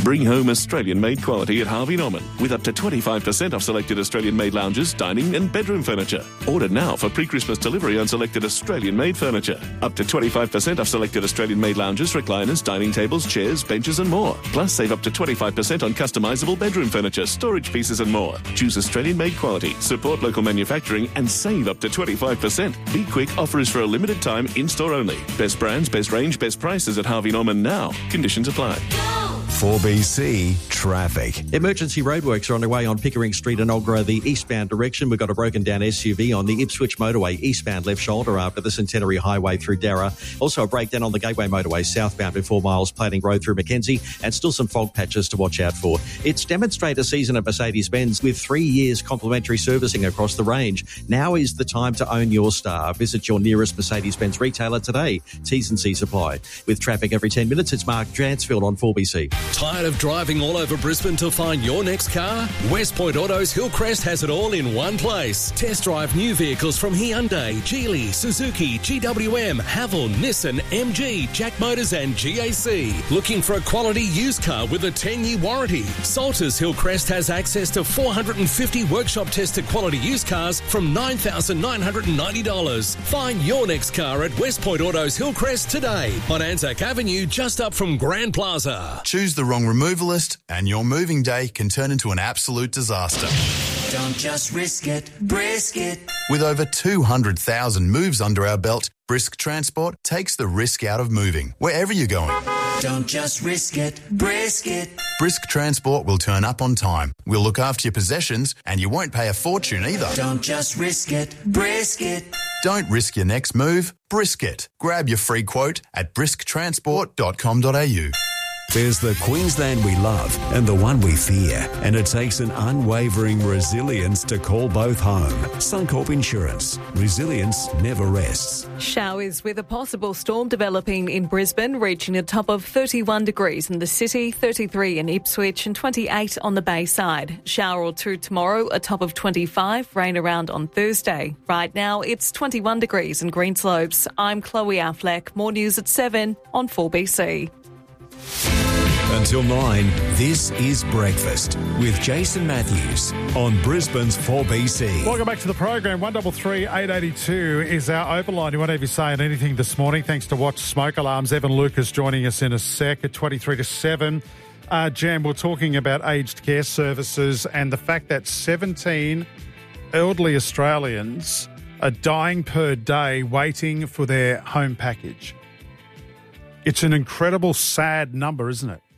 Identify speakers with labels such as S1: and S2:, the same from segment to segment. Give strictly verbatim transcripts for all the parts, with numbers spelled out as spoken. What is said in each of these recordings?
S1: Bring home Australian-made quality at Harvey Norman with up to twenty-five percent off selected Australian-made lounges, dining and bedroom furniture. Order now for pre-Christmas delivery on selected Australian-made furniture. Up to twenty-five percent off selected Australian-made lounges, recliners, dining tables, chairs, benches and more. Plus, save up to twenty-five percent on customisable bedroom furniture, storage pieces and more. Choose Australian-made quality, support local manufacturing and save up to twenty-five percent. Be quick, offer is for a limited time, in-store only. Best brands, best range, best prices at Harvey Norman now. Conditions apply.
S2: four B C Traffic.
S3: Emergency roadworks are underway on Pickering Street and Olga, the eastbound direction. We've got a broken down S U V on the Ipswich motorway, eastbound left shoulder after the Centenary Highway through Darra. Also a breakdown on the Gateway motorway, southbound before Miles Plating Road through Mackenzie, and still some fog patches to watch out for. It's demonstrator season at Mercedes-Benz with three years complimentary servicing across the range. Now is the time to own your star. Visit your nearest Mercedes-Benz retailer today. T's and C's apply. With traffic every ten minutes, it's Mark Dransfield on four B C.
S4: Tired of driving all over Brisbane to find your next car? West Point Autos Hillcrest has it all in one place. Test drive new vehicles from Hyundai, Geely, Suzuki, G W M, Haval, Nissan, M G, Jack Motors and G A C. Looking for a quality used car with a ten-year warranty? Salters Hillcrest has access to four hundred fifty workshop-tested quality used cars from nine thousand nine hundred ninety dollars. Find your next car at West Point Autos Hillcrest today on Anzac Avenue, just up from Grand Plaza.
S2: Choose the wrong removalist and your moving day can turn into an absolute disaster.
S5: Don't just risk it, brisk it.
S2: With over two hundred thousand moves under our belt, Brisk Transport takes the risk out of moving, wherever you're going.
S5: Don't just risk it, brisk it.
S2: Brisk Transport will turn up on time. We'll look after your possessions and you won't pay a fortune either.
S5: Don't just risk it, brisk it.
S2: Don't risk your next move, brisk it. Grab your free quote at brisk transport dot com dot a u.
S6: There's the Queensland we love and the one we fear, and it takes an unwavering resilience to call both home. Suncorp Insurance. Resilience never rests.
S7: Showers with a possible storm developing in Brisbane, reaching a top of thirty-one degrees in the city, thirty-three in Ipswich and twenty-eight on the Bayside. Shower or two tomorrow, a top of twenty-five, rain around on Thursday. Right now, it's twenty-one degrees in Greenslopes. I'm Chloe Affleck. More news at seven on four B C.
S6: Until nine, this is Breakfast with Jason Matthews on Brisbane's four B C.
S8: Welcome back to the program. one three three, eight eight two is our open line. You want to be saying anything this morning? Thanks to Watch Smoke Alarms. Evan Lucas joining us in a sec at twenty-three to seven. Uh, Jam, we're talking about aged care services and the fact that seventeen elderly Australians are dying per day waiting for their home package. It's an incredible, sad number, isn't it?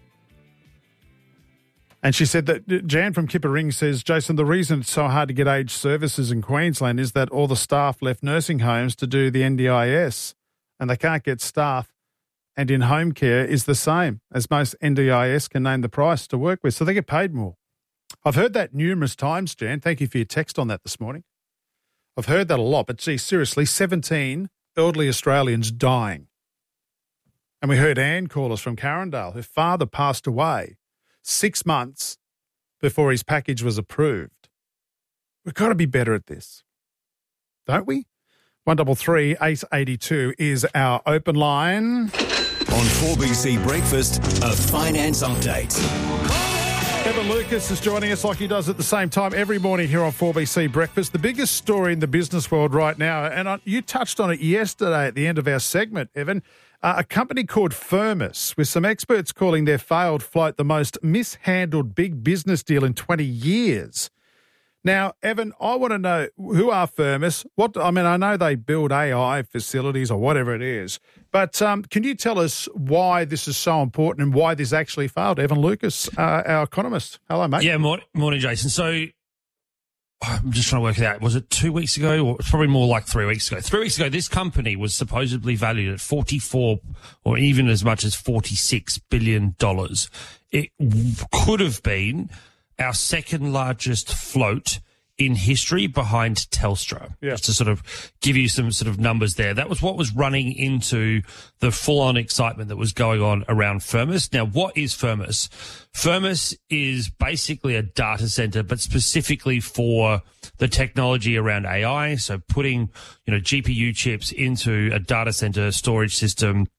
S8: And she said that Jan from Kippering says, Jason, the reason it's so hard to get aged services in Queensland is that all the staff left nursing homes to do the N D I S and they can't get staff. And in home care is the same, as most N D I S can name the price to work with, so they get paid more. I've heard that numerous times, Jan. Thank you for your text on that this morning. I've heard that a lot, but gee, seriously, seventeen elderly Australians dying. And we heard Anne call us from Carindale. Her father passed away six months before his package was approved. We've got to be better at this, don't we? one three three, eight eight two is our open line.
S6: On four B C Breakfast, a finance update.
S8: Evan Lucas is joining us like he does at the same time every morning here on four B C Breakfast. The biggest story in the business world right now, and I, you touched on it yesterday at the end of our segment, Evan, uh, a company called Firmus, with some experts calling their failed float the most mishandled big business deal in twenty years. Now, Evan, I want to know, who are Firmus? What I mean, I know they build A I facilities or whatever it is, but um, can you tell us why this is so important and why this actually failed? Evan Lucas, uh, our economist. Hello, mate.
S9: Yeah, morning, morning, Jason. So I'm just trying to work it out. Was it two weeks ago, or probably more like three weeks ago? Three weeks ago, this company was supposedly valued at forty-four or even as much as forty-six billion dollars. It could have been our second largest float in history behind Telstra.
S8: Yeah.
S9: Just to sort of give you some sort of numbers there. That was what was running into the full-on excitement that was going on around Firmus. Now, what is Firmus? Firmus is basically a data center, but specifically for the technology around A I. So putting, you know, G P U chips into a data center storage system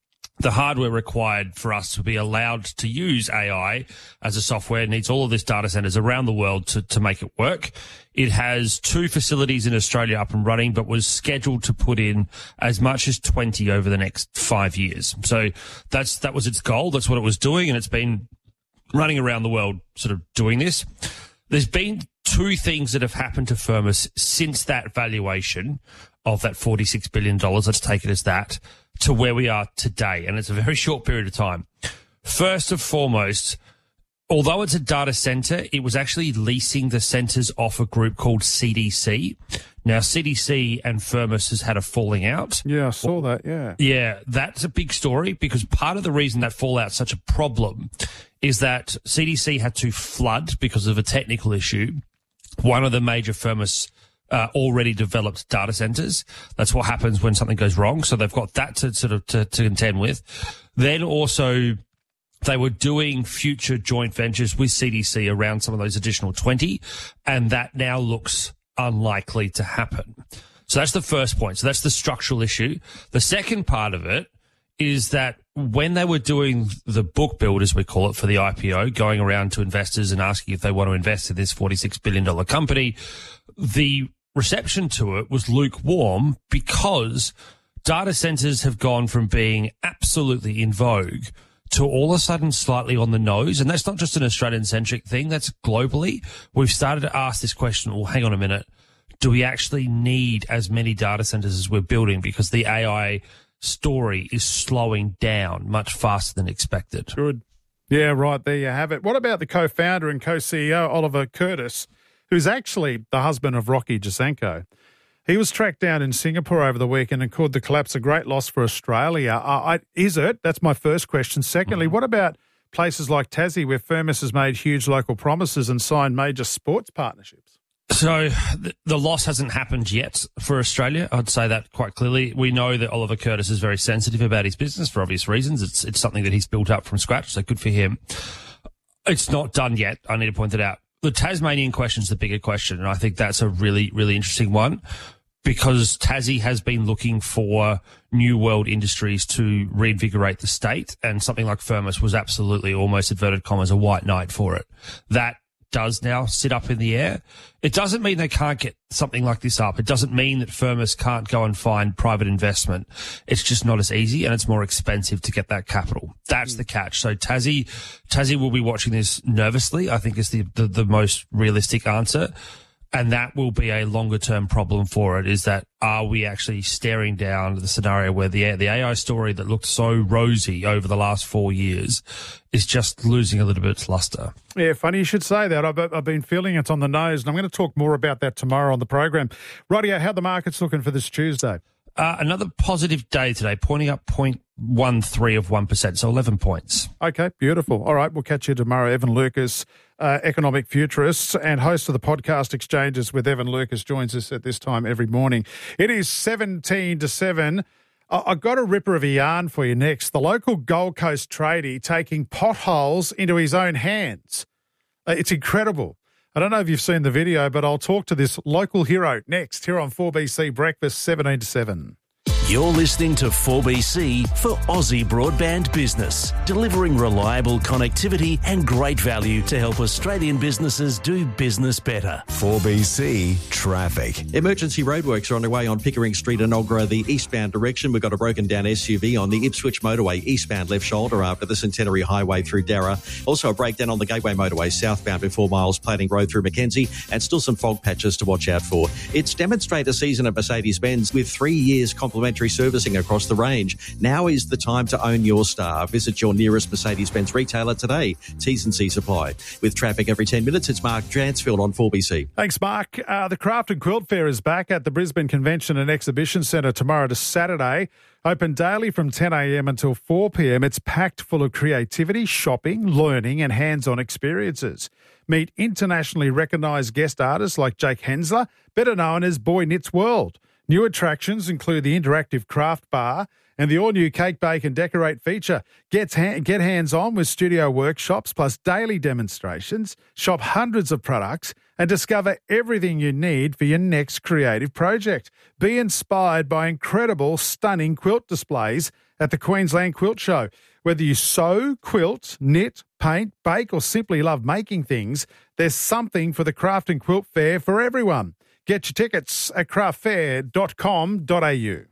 S9: the hardware required for us to be allowed to use A I as a software needs all of these data centers around the world to, to make it work. It has two facilities in Australia up and running, but was scheduled to put in as much as twenty over the next five years. So that's, that was its goal. That's what it was doing. And it's been running around the world sort of doing this. There's been two things that have happened to Firmus since that valuation of that forty-six billion dollars. Let's take it as that, to where we are today. And it's a very short period of time. First and foremost, although it's a data center, it was actually leasing the centers off a group called C D C. Now, C D C and Firmus has had a falling out.
S8: Yeah, I saw that, yeah.
S9: Yeah, that's a big story because part of the reason that fallout's such a problem is that C D C had to flood because of a technical issue one of the major Firmus Uh, already developed data centers. That's what happens when something goes wrong. So they've got that to sort of to, to contend with. Then also they were doing future joint ventures with C D C around some of those additional twenty, and that now looks unlikely to happen. So that's the first point. So that's the structural issue. The second part of it is that when they were doing the book build, as we call it, for the I P O, going around to investors and asking if they want to invest in this forty-six billion dollars company, the reception to it was lukewarm because data centers have gone from being absolutely in vogue to all of a sudden slightly on the nose. And that's not just an Australian-centric thing. That's globally. We've started to ask this question, well, hang on a minute. Do we actually need as many data centers as we're building? Because the A I story is slowing down much faster than expected.
S8: Good. Yeah, right. There you have it. What about the co-founder and co-C E O, Oliver Curtis, who's actually the husband of Rocky Jasenko? He was tracked down in Singapore over the weekend and called the collapse a great loss for Australia. Uh, I, is it? That's my first question. Secondly, mm-hmm. what about places like Tassie where Firmus has made huge local promises and signed major sports partnerships?
S9: So the, the loss hasn't happened yet for Australia. I'd say that quite clearly. We know that Oliver Curtis is very sensitive about his business for obvious reasons. It's it's something that he's built up from scratch, so good for him. It's not done yet. I need to point that out. The Tasmanian question is the bigger question, and I think that's a really, really interesting one because Tassie has been looking for new world industries to reinvigorate the state, and something like Firmus was absolutely, almost inverted commas, a white knight for it. That does now sit up in the air. It doesn't mean they can't get something like this up. It doesn't mean that Firmus can't go and find private investment. It's just not as easy and it's more expensive to get that capital. That's mm. the catch. So Tassie, Tassie will be watching this nervously, I think is the, the, the most realistic answer. And that will be a longer term problem for it, is that are we actually staring down the scenario where the, the A I story that looked so rosy over the last four years is just losing a little bit of its luster?
S8: Yeah, funny you should say that. I've, I've been feeling it on the nose, and I'm going to talk more about that tomorrow on the program. Rightio, how the market's looking for this Tuesday?
S9: Uh, another positive day today, pointing up zero point one three of one percent, so eleven points.
S8: Okay, beautiful. All right, we'll catch you tomorrow. Evan Lucas, uh, economic futurist and host of the podcast Exchanges with Evan Lucas, joins us at this time every morning. It is seventeen to seven. I- I've got a ripper of a yarn for you next. The local Gold Coast tradie taking potholes into his own hands. Uh, it's incredible. I don't know if you've seen the video, but I'll talk to this local hero next here on four B C Breakfast, seventeen to seven.
S10: You're listening to four B C for Aussie Broadband Business, delivering reliable connectivity and great value to help Australian businesses do business better.
S6: four B C Traffic.
S3: Emergency roadworks are underway on Pickering Street in Olgra, the eastbound direction. We've got a broken down S U V on the Ipswich Motorway, eastbound left shoulder after the Centenary Highway through Darra. Also a breakdown on the Gateway Motorway, southbound before Miles Plating Road through Mackenzie, and still some fog patches to watch out for. It's demonstrator season at Mercedes-Benz with three years complimentary servicing across the range. Now is the time to own your star. Visit your nearest Mercedes-Benz retailer today. T's and C's apply. With traffic every ten minutes, it's Mark Dransfield on four B C.
S8: Thanks, Mark. Uh, the Craft and Quilt Fair is back at the Brisbane Convention and Exhibition Centre tomorrow to Saturday. Open daily from ten a.m. until four p.m. It's packed full of creativity, shopping, learning and hands-on experiences. Meet internationally recognised guest artists like Jake Hensler, better known as Boy Knits World. New attractions include the interactive craft bar and the all-new Cake, Bake and Decorate feature. Get, ha- get hands-on with studio workshops plus daily demonstrations, shop hundreds of products and discover everything you need for your next creative project. Be inspired by incredible, stunning quilt displays at the Queensland Quilt Show. Whether you sew, quilt, knit, paint, bake or simply love making things, there's something for the Craft and Quilt Fair for everyone. Get your tickets at craft fair dot com dot a u.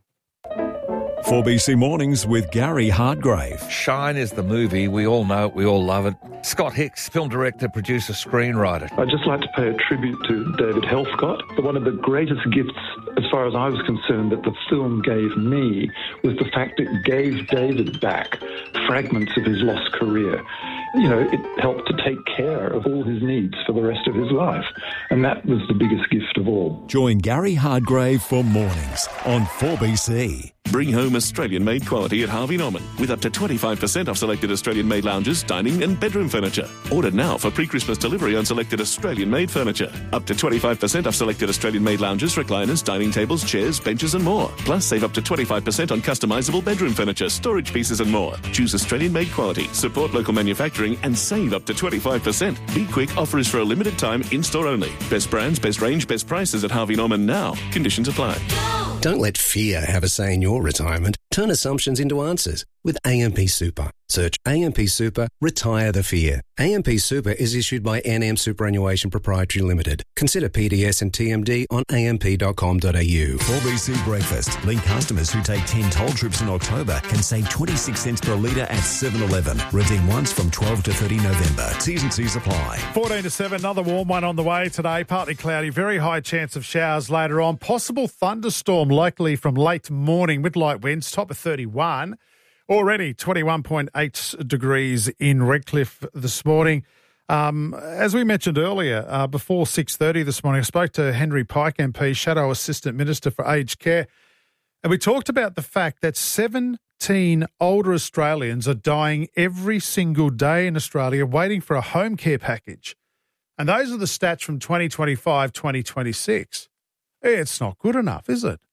S6: four B C Mornings with Gary Hardgrave.
S11: Shine is the movie. We all know it. We all love it. Scott Hicks, film director, producer, screenwriter.
S12: I'd just like to pay a tribute to David Helfgott. One of the greatest gifts, as far as I was concerned, that the film gave me was the fact it gave David back fragments of his lost career. You know, it helped to take care of all his needs for the rest of his life. And that was the biggest gift of all.
S6: Join Gary Hardgrave for Mornings on four B C.
S1: Bring home Australian-made quality at Harvey Norman with up to twenty-five percent off selected Australian-made lounges, dining and bedroom furniture. Order now for pre-Christmas delivery on selected Australian-made furniture. Up to twenty-five percent off selected Australian-made lounges, recliners, dining tables, chairs, benches and more. Plus, save up to twenty-five percent on customisable bedroom furniture, storage pieces and more. Choose Australian-made quality, support local manufacturing and save up to twenty-five percent. Be quick, offer is for a limited time, in-store only. Best brands, best range, best prices at Harvey Norman now. Conditions apply.
S13: Don't let fear have a say in your retirement. Turn assumptions into answers with A M P Super. Search A M P Super, retire the fear. A M P Super is issued by N M Superannuation Proprietary Limited. Consider P D S and T M D on a m p dot com dot a u.
S6: four B C Breakfast. Lead customers who take ten toll trips in October can save twenty-six cents per litre at seven eleven. Redeem once from twelve to thirty November. T's and C's apply.
S8: fourteen to seven, another warm one on the way today. Partly cloudy, very high chance of showers later on. Possible thunderstorm likely from late morning with light winds, top of thirty-one. Already twenty-one point eight degrees in Redcliffe this morning. Um, as we mentioned earlier, uh, before six thirty this morning, I spoke to Henry Pike M P, Shadow Assistant Minister for Aged Care, and we talked about the fact that seventeen older Australians are dying every single day in Australia waiting for a home care package. And those are the stats from twenty twenty-five, twenty twenty-six. It's not good enough, is it?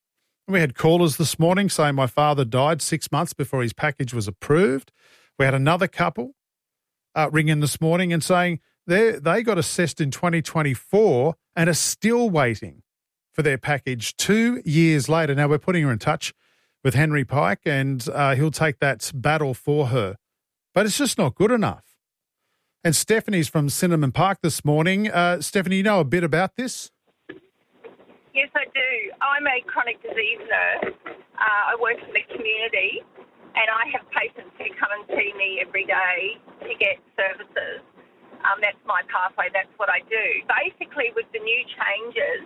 S8: We had callers this morning saying my father died six months before his package was approved. We had another couple uh, ring in this morning and saying they they got assessed in twenty twenty-four and are still waiting for their package two years later. Now, we're putting her in touch with Henry Pike and uh, he'll take that battle for her. But it's just not good enough. And Stephanie's from Cinnamon Park this morning. Uh, Stephanie, you know a bit about this?
S14: Yes, I do. I'm a chronic disease nurse. Uh, I work in the community and I have patients who come and see me every day to get services. Um, that's my pathway. That's what I do. Basically, with the new changes,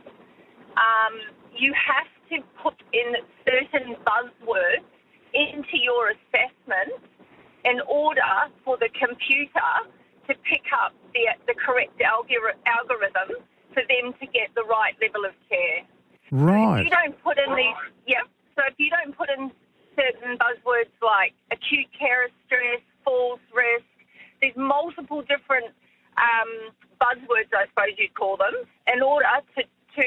S14: um, you have to put in certain buzzwords into your assessment in order for the computer to pick up the, the correct algor- algorithm for them to get the right level of care.
S8: Right.
S14: So if you don't put in these, yep. So if you don't put in certain buzzwords like acute care stress, falls risk, there's multiple different um, buzzwords, I suppose you'd call them, in order to, to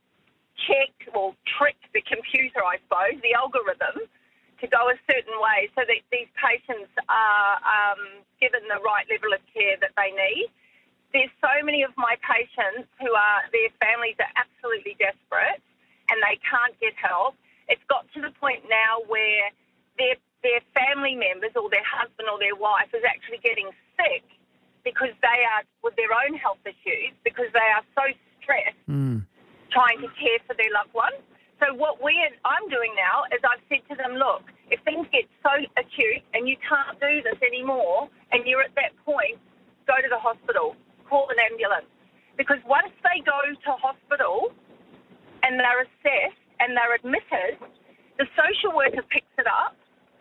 S14: check or trick the computer, I suppose, the algorithm, to go a certain way so that these patients are um, given the right level of care that they need. There's so many of my patients who are, their families are absolutely desperate and they can't get help. It's got to the point now where their their family members or their husband or their wife is actually getting sick because they are with their own health issues because they are so stressed
S8: mm.
S14: trying to care for their loved one. So what we are, I'm doing now is I've said to them, look, if things get so acute and you can't do this anymore and you're at that point, go to the hospital. Call an ambulance, because once they go to hospital and they're assessed and they're admitted, the social worker picks it up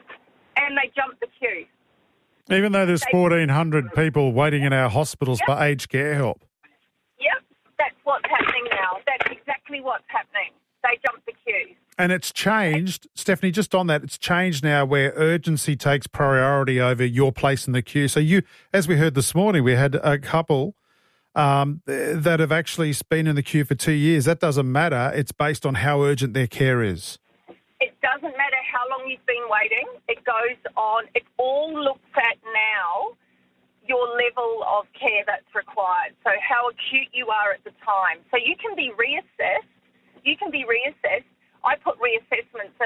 S14: and they jump the queue.
S8: Even though there's
S14: they,
S8: fourteen hundred people waiting in our hospitals
S14: yep.
S8: for aged care help.
S14: Yep, that's what's happening now. That's exactly what's happening. They jump the queue.
S8: And it's changed, Stephanie, just on that, it's changed now where urgency takes priority over your place in the queue. So you, as we heard this morning, we had a couple Um, that have actually been in the queue for two years. That doesn't matter. It's based on how urgent their care is.
S14: It doesn't matter how long you've been waiting. It goes on. It all looks at now your level of care that's required. So how acute you are at the time. So you can be reassessed. You can be reassessed. I put reassessments in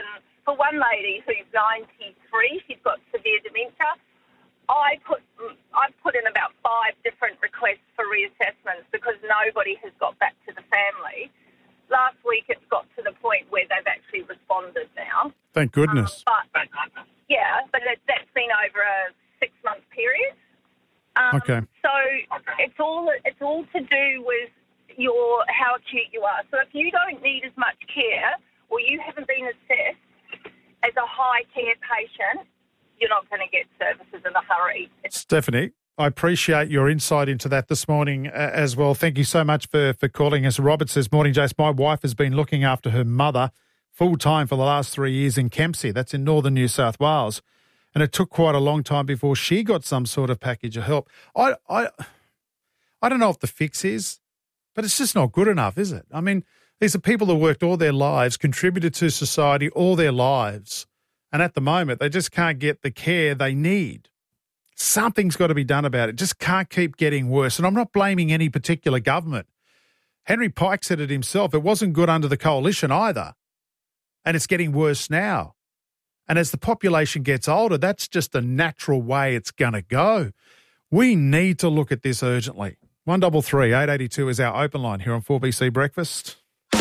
S14: for one lady who's ninety-three, she's got severe dementia. I put I've put in about five different requests for reassessments because nobody has got back to the family. Last week, it's got to the point where they've actually responded now.
S8: Thank goodness.
S14: Um, but yeah, but it, that's been over a six-month period. Um,
S8: okay.
S14: So it's all it's all to do with your how acute you are. So if you don't need as much care or you haven't been assessed as a high care patient, you're not going to get services in a hurry.
S8: Stephanie, I appreciate your insight into that this morning uh, as well. Thank you so much for, for calling us. Robert says, morning, Jace. My wife has been looking after her mother full-time for the last three years in Kempsey. That's in northern New South Wales. And it took quite a long time before she got some sort of package of help. I, I, I don't know if the fix is, but it's just not good enough, is it? I mean, these are people that worked all their lives, contributed to society all their lives, and at the moment, they just can't get the care they need. Something's got to be done about it. It just can't keep getting worse. And I'm not blaming any particular government. Henry Pike said it himself. It wasn't good under the coalition either. And it's getting worse now. And as the population gets older, that's just a natural way it's going to go. We need to look at this urgently. one three three, eight eight two is our open line here on four B C Breakfast.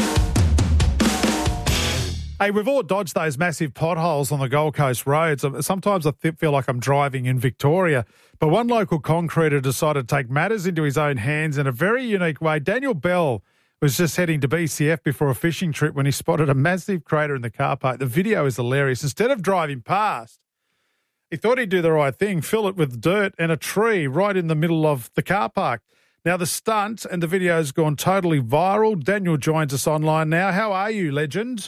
S8: Hey, we've all dodged those massive potholes on the Gold Coast roads. Sometimes I feel like I'm driving in Victoria. But one local concreter decided to take matters into his own hands in a very unique way. Daniel Bell was just heading to B C F before a fishing trip when he spotted a massive crater in the car park. The video is hilarious. Instead of driving past, he thought he'd do the right thing, fill it with dirt and a tree right in the middle of the car park. Now, the stunt and the video has gone totally viral. Daniel joins us online now. How are you, legend?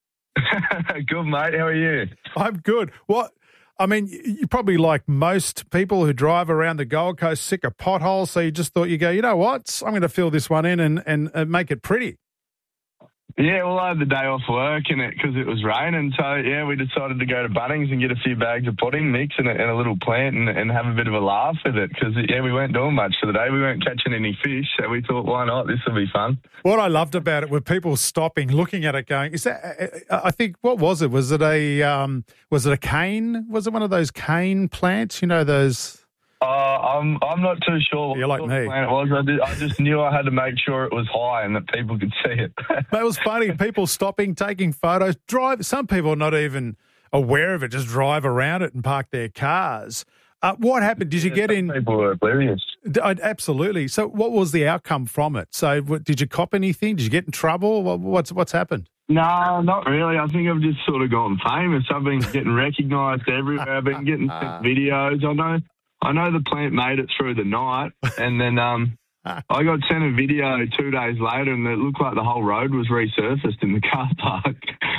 S15: Good, mate. How are you?
S8: I'm good. What? I mean, you're probably like most people who drive around the Gold Coast, sick of potholes, so you just thought you go, you know what, I'm going to fill this one in and, and, and make it pretty.
S15: Yeah, well, I had the day off work and it because it was raining, so yeah, we decided to go to Bunnings and get a few bags of potting mix and a, and a little plant and, and have a bit of a laugh with it because yeah, we weren't doing much for the day. We weren't catching any fish, so we thought, why not? This will be fun.
S8: What I loved about it were people stopping, looking at it, going, "Is that?" I think what was it? Was it a um, was it a cane? Was it one of those cane plants? You know those.
S15: Uh, I'm I'm not too sure what
S8: You're like
S15: sort
S8: me.
S15: of plant it was. I, did, I just knew I had to make sure it was high and that people could see it.
S8: But it was funny. People stopping, taking photos, drive. Some people are not even aware of it, just drive around it and park their cars. Uh, what happened? Did you
S15: yeah,
S8: get in?
S15: People were oblivious.
S8: Absolutely. So, what was the outcome from it? So, what, did you cop anything? Did you get in trouble? What, what's what's happened?
S15: No, not really. I think I've just sort of gotten famous. I've been getting recognised everywhere. I've been getting videos. I know. I know the plant made it through the night, and then um, I got sent a video two days later, and it looked like the whole road was resurfaced in the car park.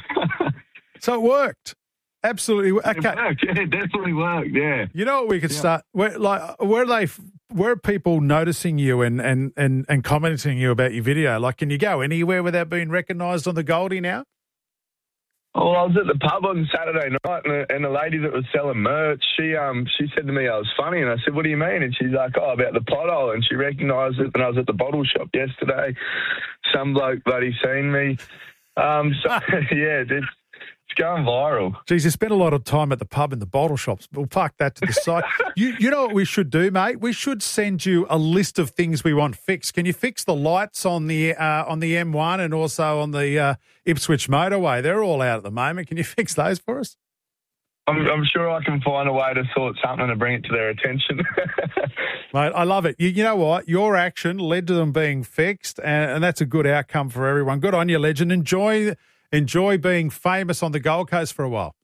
S8: So it worked. Absolutely. Okay.
S15: It worked. Yeah, it definitely worked. Yeah.
S8: You know what we could
S15: yeah.
S8: start? Where, like, where are they? Where are people noticing you and, and, and, and commenting you about your video? Like, can you go anywhere without being recognised on the Goldie now?
S15: Oh, I was at the pub on Saturday night, and a, and a lady that was selling merch, she um she said to me I was funny, and I said, "What do you mean?" And she's like, "Oh, about the pothole," and she recognised it. And I was at the bottle shop yesterday. Some bloke bloody seen me. Um, so yeah, it's, it's going viral.
S8: Geez, you spent a lot of time at the pub and the bottle shops. We'll park that to the side. you you know what we should do, mate? We should send you a list of things we want fixed. Can you fix the lights on the uh, on the M one and also on the uh, Ipswich motorway? They're all out at the moment. Can you fix those for us?
S15: I'm, I'm sure I can find a way to sort something to bring it to their attention.
S8: Mate, I love it. You, you know what? Your action led to them being fixed, and, and that's a good outcome for everyone. Good on you, legend. Enjoy enjoy being famous on the Gold Coast for a while.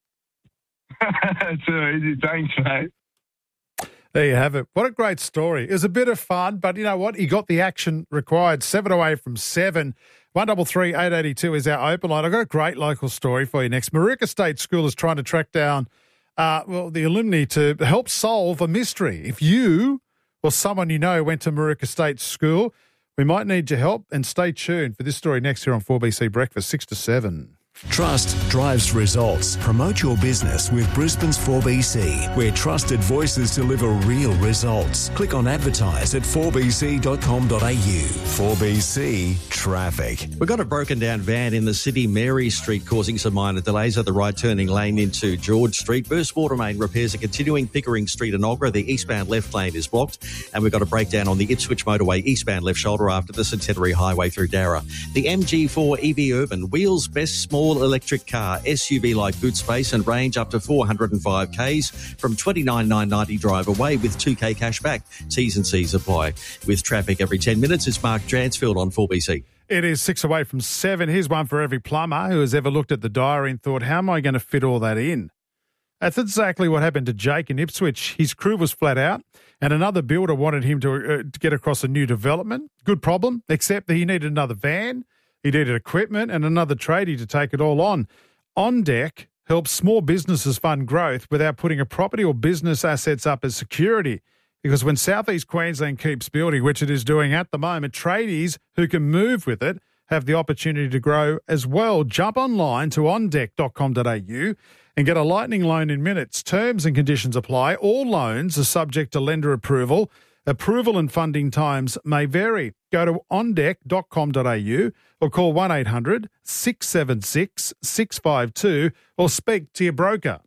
S15: Too easy. Thanks, mate.
S8: There you have it. What a great story. It was a bit of fun, but you know what? He got the action required. Seven away from seven. one three three, eight eight two is our open line. I've got a great local story for you next. Moorooka State School is trying to track down, uh, well, the alumni to help solve a mystery. If you or someone you know went to Moorooka State School, we might need your help. And stay tuned for this story next here on four B C Breakfast, six to seven.
S6: Trust drives results. Promote your business with Brisbane's four B C, where trusted voices deliver real results. Click on advertise at four b c dot com dot a u. four B C Traffic.
S3: We've got a broken down van in the city, Mary Street, causing some minor delays at the right turning lane into George Street. Burst water main repairs are continuing. Pickering Street and Ogra, the eastbound left lane is blocked. And we've got a breakdown on the Ipswich motorway, eastbound left shoulder after the Centenary Highway through Darra. The M G four E V Urban, wheels best small electric car, S U V-like boot space and range up to four hundred five kays from twenty-nine thousand nine hundred ninety drive away with two k cash back. T's and C's apply. With traffic every ten minutes, it's Mark Dransfield on four B C.
S8: It is six away from seven. Here's one for every plumber who has ever looked at the diary and thought, how am I going to fit all that in? That's exactly what happened to Jake in Ipswich. His crew was flat out and another builder wanted him to, uh, to get across a new development. Good problem, except that he needed another van. He needed equipment and another tradie to take it all on. On Deck helps small businesses fund growth without putting a property or business assets up as security. Because when South East Queensland keeps building, which it is doing at the moment, tradies who can move with it have the opportunity to grow as well. Jump online to on deck dot com dot a u and get a lightning loan in minutes. Terms and conditions apply. All loans are subject to lender approval. Approval and funding times may vary. Go to on deck dot com dot a u or call one eight hundred six seven six six five two or speak to your broker.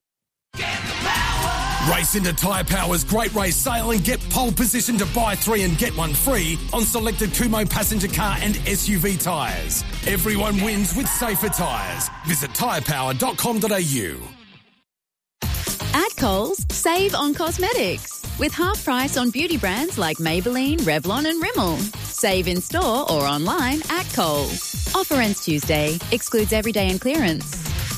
S16: Race into Tyre Power's Great Race Sale and get pole position to buy three and get one free on selected Kumho passenger car and S U V tyres. Everyone wins with safer tyres. Visit tyre power dot com dot a u.
S17: At Coles, save on cosmetics with half price on beauty brands like Maybelline, Revlon and Rimmel. Save in store or online at Coles. Offer ends Tuesday. Excludes everyday and clearance.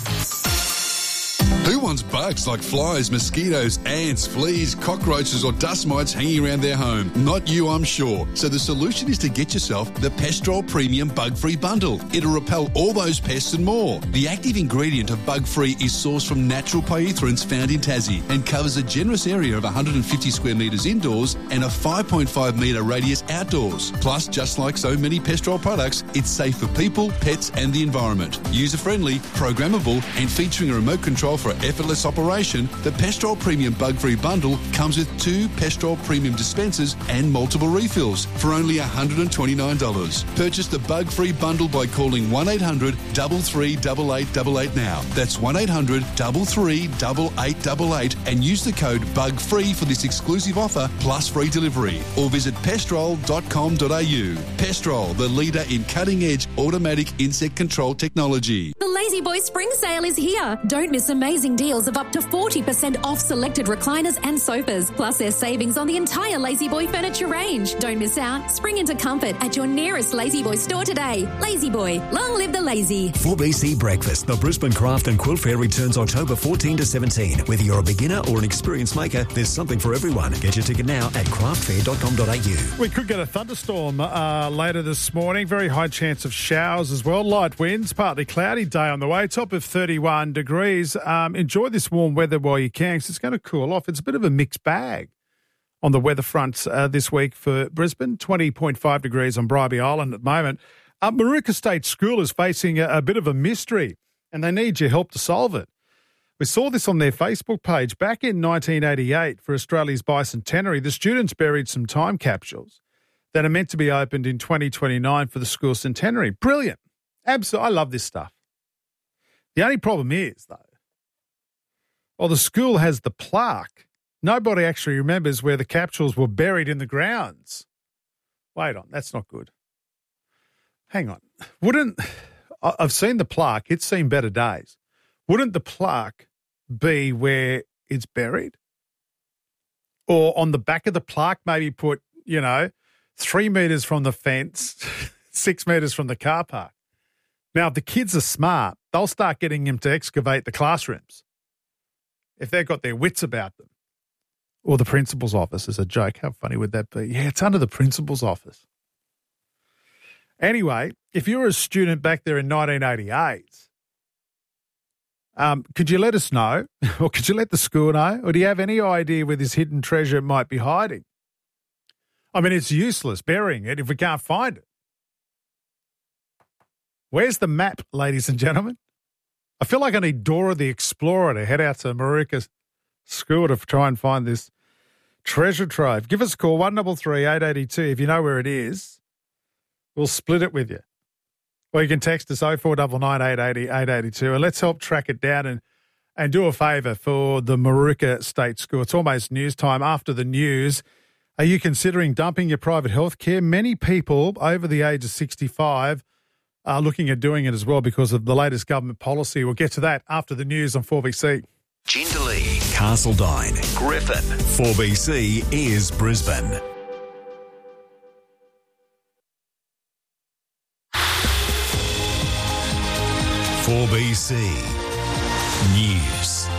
S18: Who wants bugs like flies, mosquitoes, ants, fleas, cockroaches or dust mites hanging around their home? Not you, I'm sure. So the solution is to get yourself the Pestrol Premium Bug-Free Bundle. It'll repel all those pests and more. The active ingredient of Bug-Free is sourced from natural pyrethroids found in Tassie and covers a generous area of one hundred fifty square metres indoors and a five point five metre radius outdoors. Plus, just like so many Pestrol products, it's safe for people, pets and the environment. User-friendly, programmable and featuring a remote control for effortless operation, the Pestrol Premium Bug-Free Bundle comes with two Pestrol Premium dispensers and multiple refills for only one hundred twenty-nine dollars. Purchase the Bug-Free Bundle by calling one eight hundred three three eight eight eight eight now. That's one eight hundred three three eight eight eight eight and use the code BUGFREE for this exclusive offer plus free delivery. Or visit pestrol dot com dot a u. Pestrol, the leader in cutting-edge automatic insect control technology.
S19: The Lazy Boy Spring Sale is here. Don't miss amazing deals of up to forty percent off selected recliners and sofas. Plus there's savings on the entire Lazy Boy furniture range. Don't miss out. Spring into comfort at your nearest Lazy Boy store today. Lazy Boy, long live the lazy.
S6: four B C Breakfast, the Brisbane Craft and Quilt Fair returns October fourteenth to seventeenth. Whether you're a beginner or an experienced maker, there's something for everyone. Get your ticket now at craft fair dot com dot a u.
S8: We could get a thunderstorm uh, later this morning. Very high chance of showers as well. Light winds, partly cloudy day on the way. Top of thirty-one degrees. Um, enjoy this warm weather while you can, because it's going to cool off. It's a bit of a mixed bag on the weather front uh, this week for Brisbane. twenty point five degrees on Bribie Island at the moment. Uh, Maruka State School is facing a, a bit of a mystery, and they need your help to solve it. We saw this on their Facebook page. Back in nineteen eighty-eight, for Australia's bicentenary, the students buried some time capsules that are meant to be opened in twenty twenty-nine for the school centenary. Brilliant. Absolutely. I love this stuff. The only problem is, though, well, the school has the plaque. Nobody actually remembers where the capsules were buried in the grounds. Wait on, that's not good. Hang on. Wouldn't, I've seen the plaque. It's seen better days. Wouldn't the plaque be where it's buried? Or on the back of the plaque, maybe put, you know, three metres from the fence, six metres from the car park. Now, if the kids are smart, they'll start getting them to excavate the classrooms if they've got their wits about them. Or the principal's office is a joke. How funny would that be? Yeah, it's under the principal's office. Anyway, if you were a student back there in nineteen eighty-eight, um, could you let us know, or could you let the school know, or do you have any idea where this hidden treasure might be hiding? I mean, it's useless burying it if we can't find it. Where's the map, ladies and gentlemen? I feel like I need Dora the Explorer to head out to Maruka School to try and find this treasure trove. Give us a call, one three three, eight eight two. If you know where it is, we'll split it with you. Or you can text us oh four nine nine, eight eight zero, eight eight two and let's help track it down and, and do a favour for the Maruka State School. It's almost news time. After the news, are you considering dumping your private health care? Many people over the age of sixty-five are looking at doing it as well because of the latest government policy. We'll get to that after the news on four B C.
S6: Jindalee, Castledine, Griffin. four B C is Brisbane. four B C News.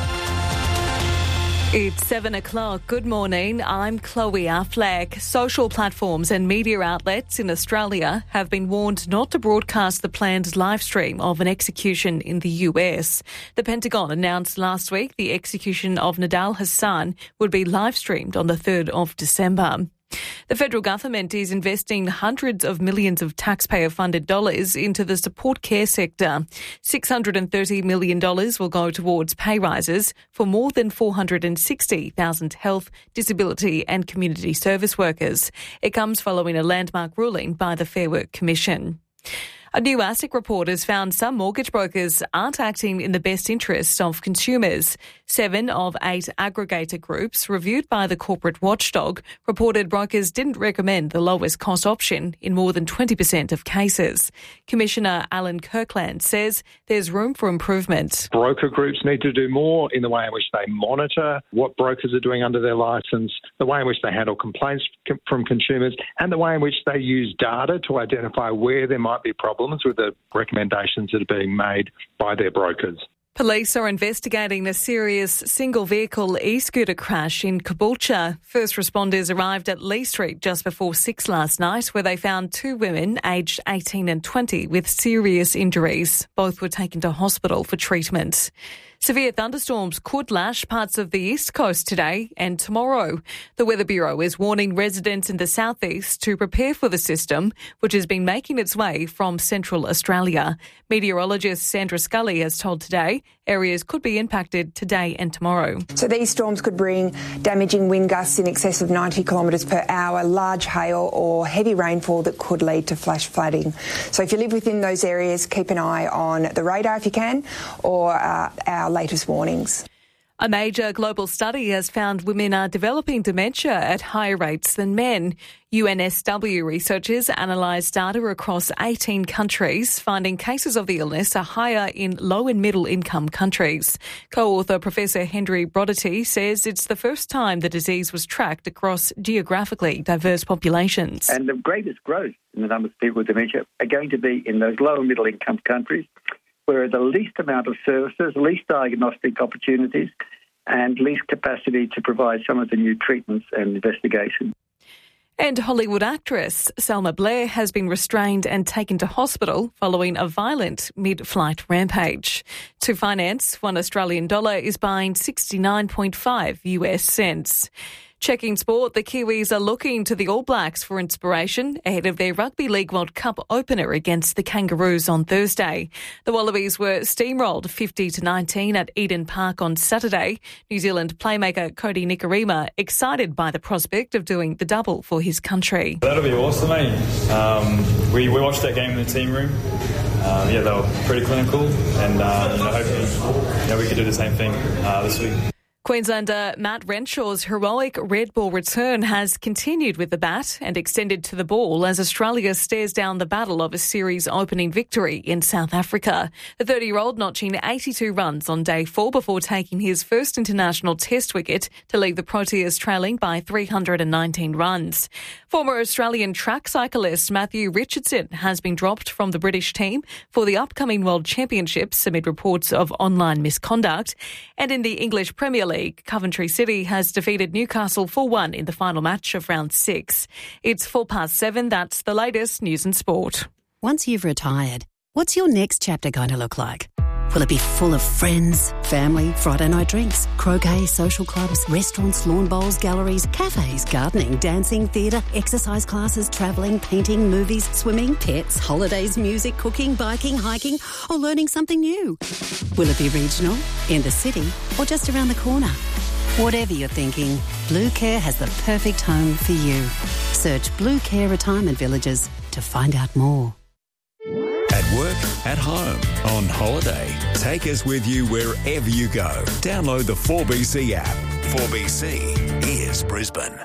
S7: It's seven o'clock. Good morning. I'm Chloe Affleck. Social platforms and media outlets in Australia have been warned not to broadcast the planned live stream of an execution in the U S. The Pentagon announced last week the execution of Nidal Hasan would be live streamed on the third of December. The federal government is investing hundreds of millions of taxpayer-funded dollars into the support care sector. six hundred thirty million dollars will go towards pay rises for more than four hundred sixty thousand health, disability and community service workers. It comes following a landmark ruling by the Fair Work Commission. A new ASIC report has found some mortgage brokers aren't acting in the best interests of consumers. Seven of eight aggregator groups reviewed by the corporate watchdog reported brokers didn't recommend the lowest cost option in more than twenty percent of cases. Commissioner Alan Kirkland says there's room for improvement.
S20: Broker groups need to do more in the way in which they monitor what brokers are doing under their licence, the way in which they handle complaints from consumers, and the way in which they use data to identify where there might be problems with the recommendations that are being made by their brokers.
S7: Police are investigating a serious single-vehicle e-scooter crash in Caboolture. First responders arrived at Lee Street just before six last night, where they found two women aged eighteen and twenty with serious injuries. Both were taken to hospital for treatment. Severe thunderstorms could lash parts of the east coast today and tomorrow. The Weather Bureau is warning residents in the southeast to prepare for the system, which has been making its way from central Australia. Meteorologist Sandra Scully has told Today areas could be impacted today and tomorrow.
S21: So these storms could bring damaging wind gusts in excess of ninety kilometres per hour, large hail or heavy rainfall that could lead to flash flooding. So if you live within those areas, keep an eye on the radar if you can, or uh, our latest warnings.
S7: A major global study has found women are developing dementia at higher rates than men. U N S W researchers analysed data across eighteen countries, finding cases of the illness are higher in low and middle income countries. Co-author Professor Henry Brodaty says it's the first time the disease was tracked across geographically diverse populations.
S22: And the greatest growth in the number of people with dementia are going to be in those low and middle income countries, where the least amount of services, least diagnostic opportunities, and least capacity to provide some of the new treatments and investigations.
S7: And Hollywood actress Selma Blair has been restrained and taken to hospital following a violent mid-flight rampage. To finance, one Australian dollar is buying sixty-nine point five U S cents. Checking sport, the Kiwis are looking to the All Blacks for inspiration ahead of their Rugby League World Cup opener against the Kangaroos on Thursday. The Wallabies were steamrolled fifty to nineteen at Eden Park on Saturday. New Zealand playmaker Cody Nikorima excited by the prospect of doing the double for his country.
S23: That'll be awesome, mate. Um, we, we watched that game in the team room. Um, yeah, they were pretty clinical, and um, you know, hopefully you know, we could do the same thing uh, this week.
S7: Queenslander Matt Renshaw's heroic red ball return has continued with the bat and extended to the ball as Australia stares down the battle of a series opening victory in South Africa. The thirty-year-old notching eighty-two runs on day four before taking his first international test wicket to leave the Proteas trailing by three hundred nineteen runs. Former Australian track cyclist Matthew Richardson has been dropped from the British team for the upcoming World Championships amid reports of online misconduct. And in the English Premier League, Coventry City has defeated Newcastle four one in the final match of round six. It's four past seven. That's the latest news and sport.
S24: Once you've retired, what's your next chapter going to look like?
S2: Will it be full of friends, family, Friday night drinks, croquet, social clubs, restaurants, lawn bowls, galleries, cafes, gardening, dancing, theatre, exercise classes, travelling, painting, movies, swimming, pets, holidays, music, cooking, biking, hiking, or learning something new? Will it be regional, in the city, or just around the corner? Whatever you're thinking, Blue Care has the perfect home for you. Search Blue Care Retirement Villages to find out more.
S6: At work, at home, on holiday. Take us with you wherever you go. Download the four B C app. four B C is Brisbane.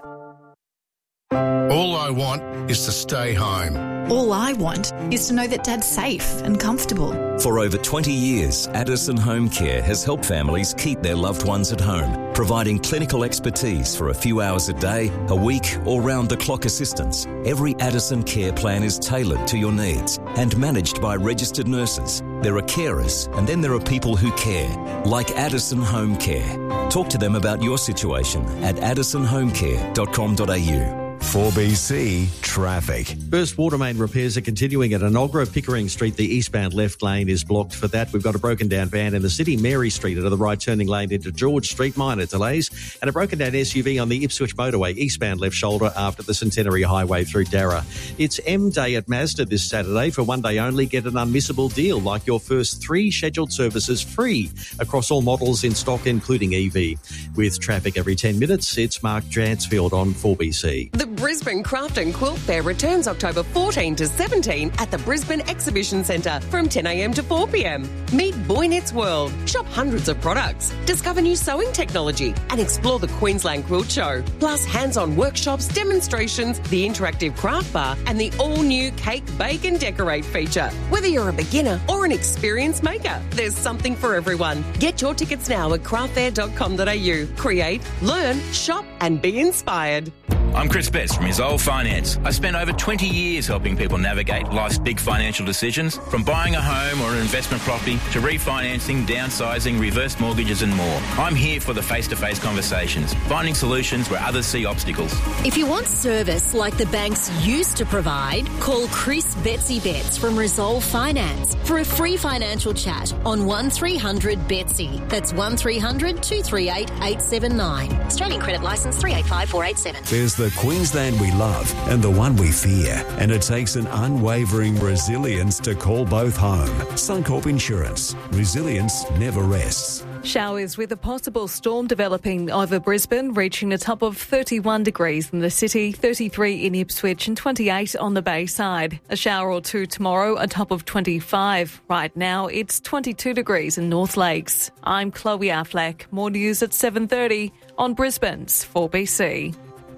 S4: All I want is to stay home.
S5: All I want is to know that Dad's safe and comfortable.
S24: For over twenty years, Addison Home Care has helped families keep their loved ones at home, providing clinical expertise for a few hours a day, a week, or round-the-clock assistance. Every Addison care plan is tailored to your needs and managed by registered nurses. There are carers, and then there are people who care, like Addison Home Care. Talk to them about your situation at addison home care dot com dot a u.
S6: four B C traffic.
S3: Burst water main repairs are continuing at Enoggera, Pickering Street. The eastbound left lane is blocked for that. We've got a broken down van in the city, Mary Street, at the right turning lane into George Street, minor delays, and a broken down S U V on the Ipswich motorway, eastbound left shoulder after the Centenary Highway through Darra. It's M Day at Mazda this Saturday. For one day only, get an unmissable deal like your first three scheduled services free across all models in stock, including E V. With traffic every ten minutes, it's Mark Dransfield on four B C.
S25: The Brisbane Craft and Quilt Fair returns October fourteenth to seventeenth at the Brisbane Exhibition Centre from ten a m to four p m. Meet Boy Knits World, shop hundreds of products, discover new sewing technology and explore the Queensland Quilt Show. Plus hands-on workshops, demonstrations, the interactive craft bar and the all-new Cake, Bake and Decorate feature. Whether you're a beginner or an experienced maker, there's something for everyone. Get your tickets now at craft fair dot com dot a u. Create, learn, shop and be inspired.
S26: I'm Chris Best from Isolde Finance. I spent over twenty years helping people navigate life's big financial decisions, from buying a home or an investment property to refinancing, downsizing, reverse mortgages and more. I'm here for the face-to-face conversations, finding solutions where others see obstacles.
S27: If you want service like the banks used to provide, call Chris Betsy Betts from Resolve Finance for a free financial chat on one three hundred Betsy. That's one three hundred two three eight eight seven nine. Australian credit licence three eight five four eight seven.
S6: There's the Queensland we love and the one we fear, and it takes an unwavering resilience to call both home. Suncorp Insurance. Resilience never rests.
S7: Showers with a possible storm developing over Brisbane, reaching a top of thirty-one degrees in the city, thirty-three in Ipswich and twenty-eight on the Bayside. A shower or two tomorrow, a top of twenty-five. Right now, it's twenty-two degrees in North Lakes. I'm Chloe Affleck. More news at seven thirty on Brisbane's four B C.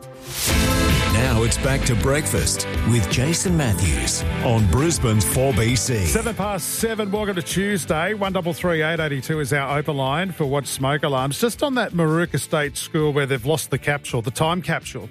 S6: Now it's back to breakfast with Jason Matthews on Brisbane's four B C.
S8: Seven past seven. Welcome to Tuesday. One double three eight eighty two is our open line for Watch Smoke Alarms. Just on that Moorooka State School where they've lost the capsule, the time capsule,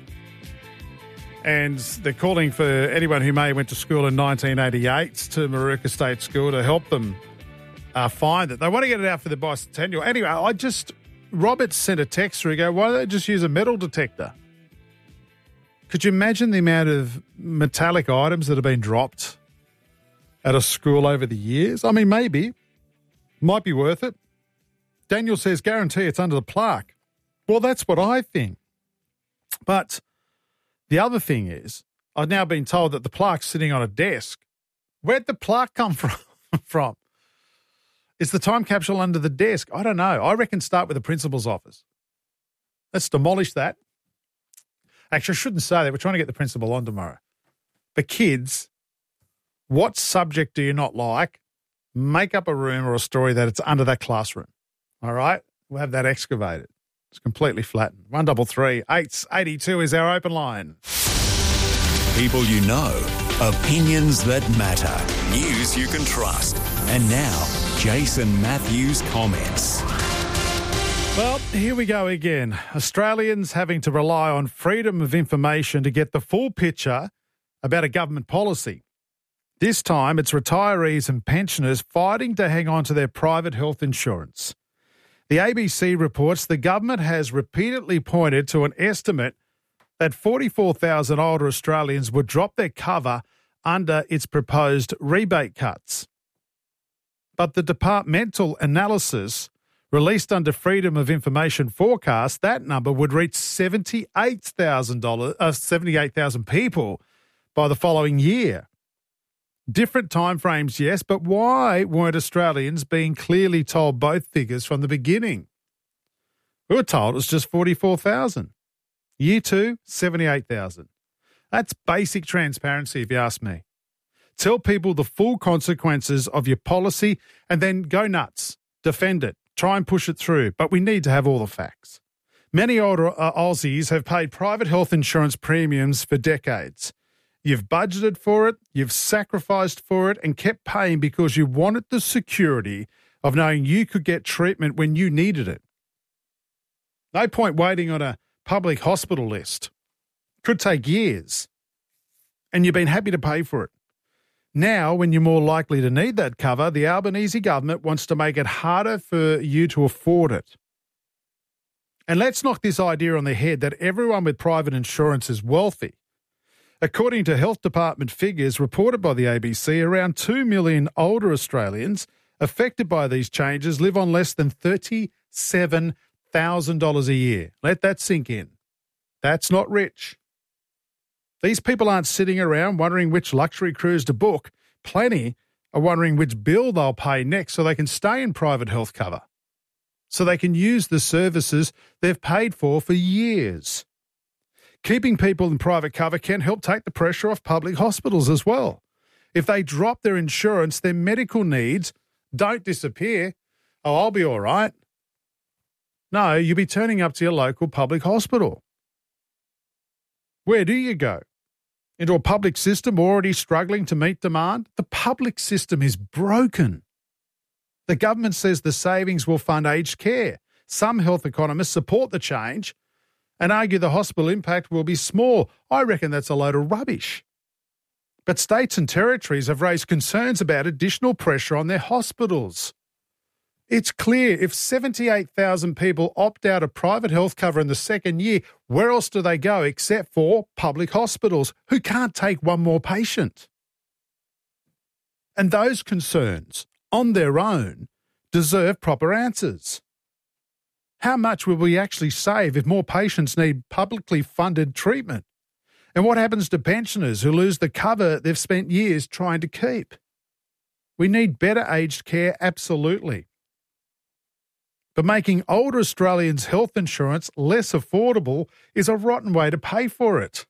S8: and they're calling for anyone who may have went to school in nineteen eighty-eight to Moorooka State School to help them uh, find it. They want to get it out for the bicentennial. Anyway, I just Robert sent a text through. Go, why don't they just use a metal detector? Could you imagine the amount of metallic items that have been dropped at a school over the years? I mean, maybe. Might be worth it. Daniel says, guarantee it's under the plaque. Well, that's what I think. But the other thing is, I've now been told that the plaque's sitting on a desk. Where'd the plaque come from? from? Is the time capsule under the desk? I don't know. I reckon start with the principal's office. Let's demolish that. Actually, I shouldn't say that. We're trying to get the principal on tomorrow. But kids, what subject do you not like? Make up a room or a story that it's under that classroom. All right? We'll have that excavated. It's completely flattened. One double three eight eighty two is our open line.
S6: People you know, opinions that matter, news you can trust. And now, Jason Matthews comments.
S8: Well, here we go again. Australians having to rely on freedom of information to get the full picture about a government policy. This time, it's retirees and pensioners fighting to hang on to their private health insurance. The A B C reports the government has repeatedly pointed to an estimate that forty-four thousand older Australians would drop their cover under its proposed rebate cuts. But the departmental analysis released under Freedom of Information forecast, that number would reach seventy-eight thousand uh, seventy-eight thousand people by the following year. Different timeframes, yes, but why weren't Australians being clearly told both figures from the beginning? We were told it was just forty-four thousand. Year two, seventy-eight thousand. That's basic transparency, if you ask me. Tell people the full consequences of your policy and then go nuts. Defend it. Try and push it through. But we need to have all the facts. Many older uh, Aussies have paid private health insurance premiums for decades. You've budgeted for it, you've sacrificed for it and kept paying because you wanted the security of knowing you could get treatment when you needed it. No point waiting on a public hospital list. Could take years. And you've been happy to pay for it. Now, when you're more likely to need that cover, the Albanese government wants to make it harder for you to afford it. And let's knock this idea on the head that everyone with private insurance is wealthy. According to Health Department figures reported by the A B C, around two million older Australians affected by these changes live on less than thirty-seven thousand dollars a year. Let that sink in. That's not rich. These people aren't sitting around wondering which luxury cruise to book. Plenty are wondering which bill they'll pay next so they can stay in private health cover, so they can use the services they've paid for for years. Keeping people in private cover can help take the pressure off public hospitals as well. If they drop their insurance, their medical needs don't disappear. Oh, I'll be all right. No, you'll be turning up to your local public hospital. Where do you go? Into a public system already struggling to meet demand? The public system is broken. The government says the savings will fund aged care. Some health economists support the change and argue the hospital impact will be small. I reckon that's a load of rubbish. But states and territories have raised concerns about additional pressure on their hospitals. It's clear if seventy-eight thousand people opt out of private health cover in the second year, where else do they go except for public hospitals who can't take one more patient? And those concerns, on their own, deserve proper answers. How much will we actually save if more patients need publicly funded treatment? And what happens to pensioners who lose the cover they've spent years trying to keep? We need better aged care, absolutely. But making older Australians' health insurance less affordable is a rotten way to pay for it.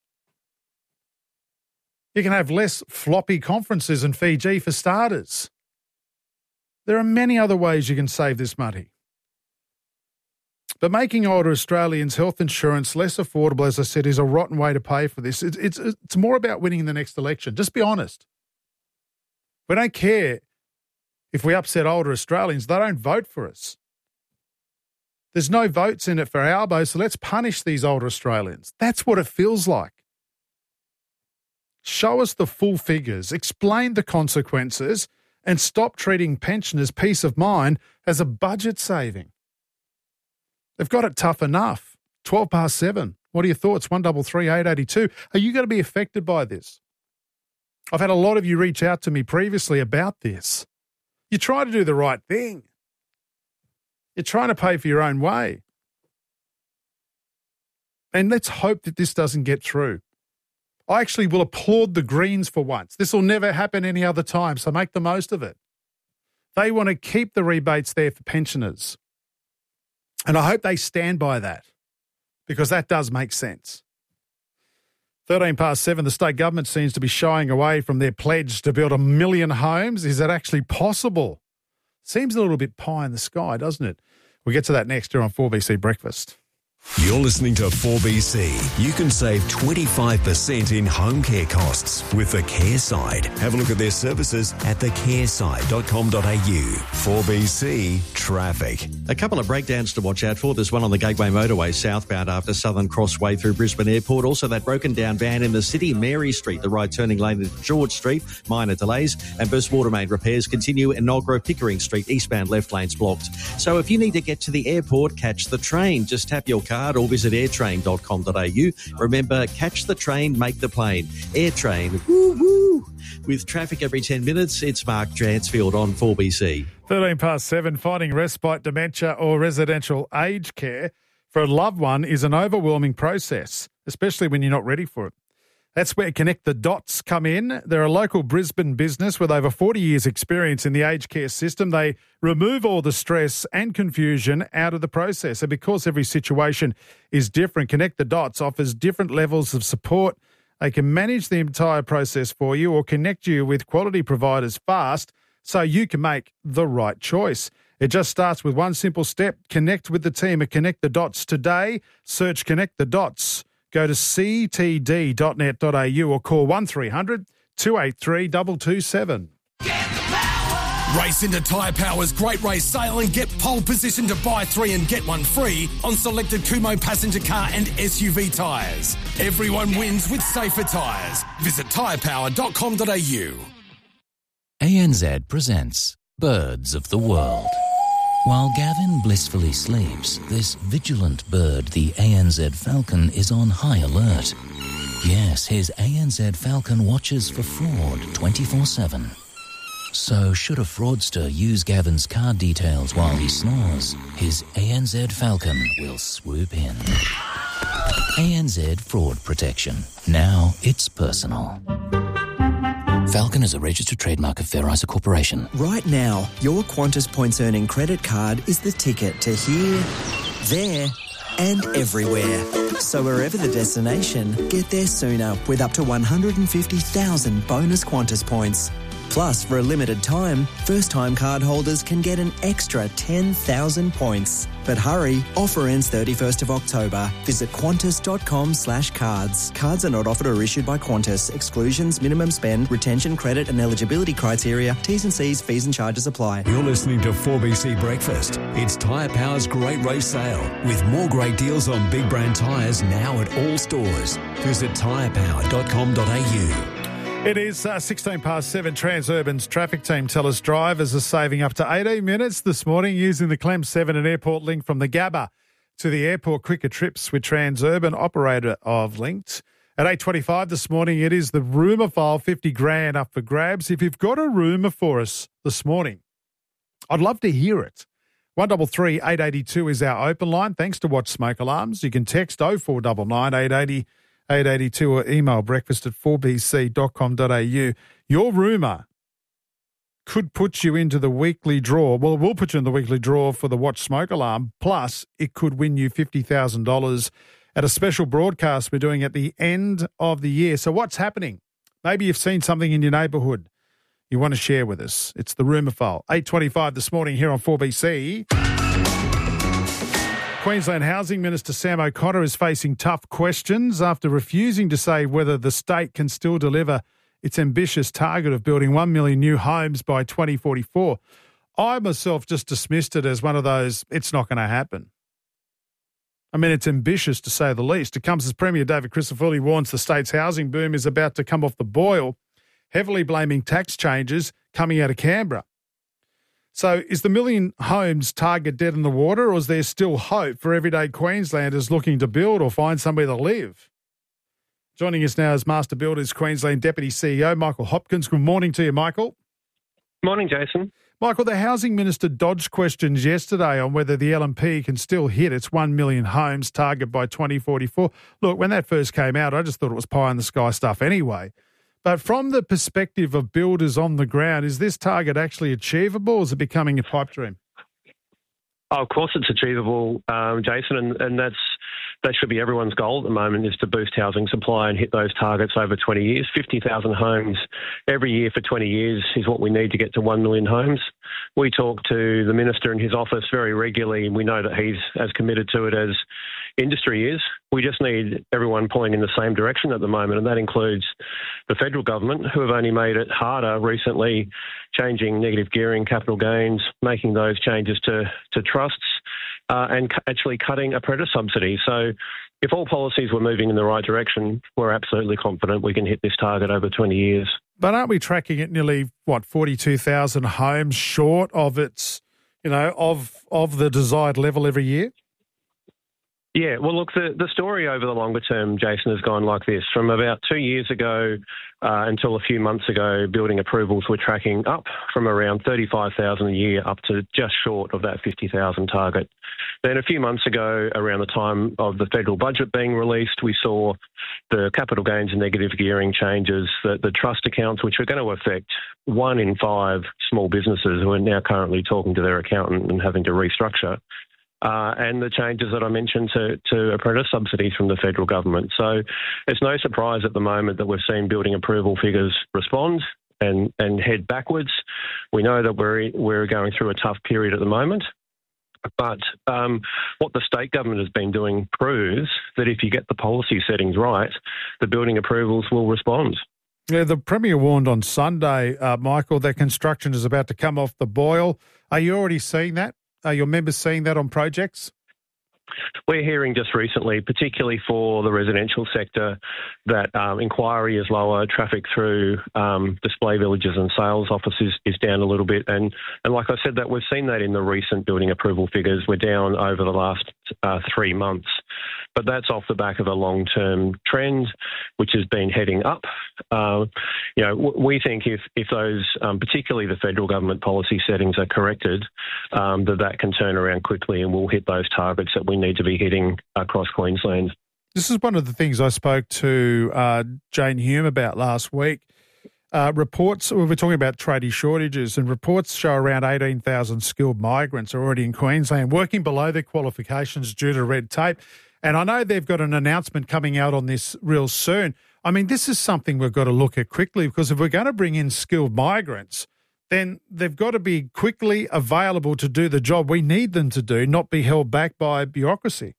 S8: You can have less floppy conferences in Fiji for starters. There are many other ways you can save this money. But making older Australians' health insurance less affordable, as I said, is a rotten way to pay for this. It's, it's, it's more about winning the next election. Just be honest. We don't care if we upset older Australians. They don't vote for us. There's no votes in it for Albo, so let's punish these older Australians. That's what it feels like. Show us the full figures, explain the consequences, and stop treating pensioners' peace of mind as a budget saving. They've got it tough enough. twelve past seven. What are your thoughts? one three three, eight eight two. Are you going to be affected by this? I've had a lot of you reach out to me previously about this. You try to do the right thing. You're trying to pay for your own way. And let's hope that this doesn't get through. I actually will applaud the Greens for once. This will never happen any other time, so make the most of it. They want to keep the rebates there for pensioners. And I hope they stand by that, because that does make sense. thirteen past seven, the state government seems to be shying away from their pledge to build a million homes. Is that actually possible? Seems a little bit pie in the sky, doesn't it? We'll get to that next here on four B C Breakfast.
S6: You're listening to four B C. You can save twenty-five percent in home care costs with the Care Side. Have a look at their services at the care side dot com dot a u. four B C Traffic.
S3: A couple of breakdowns to watch out for. There's one on the Gateway Motorway southbound after Southern Crossway through Brisbane Airport. Also that broken down van in the city, Mary Street, the right turning lane into George Street. Minor delays. And burst water main repairs continue in Nolgrove Pickering Street, eastbound left lanes blocked. So if you need to get to the airport, catch the train. Just tap your card or visit airtrain dot com dot a u. Remember, catch the train, make the plane. Airtrain, woo woo. With traffic every ten minutes, it's Mark Dransfield on four B C.
S8: thirteen past seven, finding respite, dementia or residential aged care for a loved one is an overwhelming process, especially when you're not ready for it. That's where Connect the Dots come in. They're a local Brisbane business with over forty years' experience in the aged care system. They remove all the stress and confusion out of the process. And because every situation is different, Connect the Dots offers different levels of support. They can manage the entire process for you or connect you with quality providers fast so you can make the right choice. It just starts with one simple step. Connect with the team at Connect the Dots today. Search Connect the Dots. Go to c t d dot net dot a u or call one three hundred two eight three two two seven.
S16: Race into Tyre Power's Great Race Sale and get pole position to buy three and get one free on selected Kumo passenger car and S U V tyres. Everyone wins with safer tyres. Visit tyre power dot com dot a u.
S1: A N Z presents Birds of the World. While Gavin blissfully sleeps, this vigilant bird, the A N Z falcon, is on high alert. Yes, his A N Z falcon watches for fraud twenty-four seven. So should a fraudster use Gavin's card details while he snores, his A N Z falcon will swoop in. A N Z Fraud Protection. Now it's personal. Falcon is a registered trademark of Fair Isa Corporation.
S9: Right now, your Qantas points earning credit card is the ticket to here, there, and everywhere. So wherever the destination, get there sooner with up to one hundred fifty thousand bonus Qantas points. Plus, for a limited time, first-time card holders can get an extra ten thousand points. But hurry, offer ends thirty-first of October. Visit qantas dot com slash cards. Cards are not offered or issued by Qantas. Exclusions, minimum spend, retention, credit and eligibility criteria, T's and C's, fees and charges apply.
S6: You're listening to four B C Breakfast. It's Tyre Power's Great Race Sale with more great deals on big brand tyres now at all stores. Visit tyre power dot com dot a u.
S8: It is uh, sixteen past seven. Transurban's traffic team tell us drivers are saving up to eighteen minutes this morning using the Clem seven and Airport Link from the Gabba to the airport. Quicker trips with Transurban, operator of Linked. At eight twenty-five this morning, it is the rumour file, fifty grand up for grabs. If you've got a rumour for us this morning, I'd love to hear it. one three three eight eight two is our open line. Thanks to Watch Smoke Alarms. You can text oh four nine nine eight eight oh eight eight two or email breakfast at four b c dot com dot a u. Your rumour could put you into the weekly draw. Well, it will put you in the weekly draw for the Watch Smoke Alarm. Plus, it could win you fifty thousand dollars at a special broadcast we're doing at the end of the year. So what's happening? Maybe you've seen something in your neighbourhood you want to share with us. It's the rumour file. eight twenty-five this morning here on four B C. Queensland Housing Minister Sam O'Connor is facing tough questions after refusing to say whether the state can still deliver its ambitious target of building one million new homes by twenty forty-four. I myself just dismissed it as one of those, it's not going to happen. I mean, it's ambitious to say the least. It comes as Premier David Crisafulli warns the state's housing boom is about to come off the boil, heavily blaming tax changes coming out of Canberra. So is the million homes target dead in the water, or is there still hope for everyday Queenslanders looking to build or find somewhere to live? Joining us now is Master Builders Queensland Deputy C E O Michael Hopkins. Good morning to you, Michael.
S10: Morning, Jason.
S8: Michael, the Housing Minister dodged questions yesterday on whether the L N P can still hit its one million homes target by twenty forty-four. Look, when that first came out, I just thought it was pie-in-the-sky stuff anyway. But from the perspective of builders on the ground, is this target actually achievable, or is it becoming a pipe dream?
S10: Oh, of course it's achievable, um, Jason, and, and that's that should be everyone's goal at the moment, is to boost housing supply and hit those targets over twenty years. fifty thousand homes every year for twenty years is what we need to get to one million homes. We talk to the Minister in his office very regularly, and we know that he's as committed to it as industry is. We just need everyone pulling in the same direction at the moment, and that includes the federal government, who have only made it harder recently, changing negative gearing, capital gains, making those changes to, to trusts, uh, and cu- actually cutting apprentice subsidies. So if all policies were moving in the right direction, we're absolutely confident we can hit this target over twenty years.
S8: But aren't we tracking it nearly, what, forty-two thousand homes short of its, you know, of of the desired level every year?
S10: Yeah, well, look, the, the story over the longer term, Jason, has gone like this. From about two years ago uh, until a few months ago, building approvals were tracking up from around thirty-five thousand a year up to just short of that fifty thousand target. Then a few months ago, around the time of the federal budget being released, we saw the capital gains and negative gearing changes, the, the trust accounts, which are going to affect one in five small businesses who are now currently talking to their accountant and having to restructure. Uh, and the changes that I mentioned to, to apprentice subsidies from the federal government. So it's no surprise at the moment that we've seen building approval figures respond and, and head backwards. We know that we're, we're going through a tough period at the moment. But um, what the state government has been doing proves that if you get the policy settings right, the building approvals will respond.
S8: Yeah, the Premier warned on Sunday, uh, Michael, that construction is about to come off the boil. Are you already seeing that? Are your members seeing that on projects?
S10: We're hearing just recently, particularly for the residential sector, that um, inquiry is lower, traffic through um, display villages and sales offices is down a little bit. And, and like I said, that we've seen that in the recent building approval figures. We're down over the last uh, three months. But that's off the back of a long-term trend, which has been heading up. Uh, you know, w- we think if, if those, um, particularly the federal government policy settings are corrected, um, that that can turn around quickly and we'll hit those targets that we need to be hitting across Queensland.
S8: This is one of the things I spoke to uh, Jane Hume about last week. Uh, reports, we were talking about tradie shortages, and reports show around eighteen thousand skilled migrants are already in Queensland working below their qualifications due to red tape. And I know they've got an announcement coming out on this real soon. I mean, this is something we've got to look at quickly, because if we're going to bring in skilled migrants, then they've got to be quickly available to do the job we need them to do, not be held back by bureaucracy.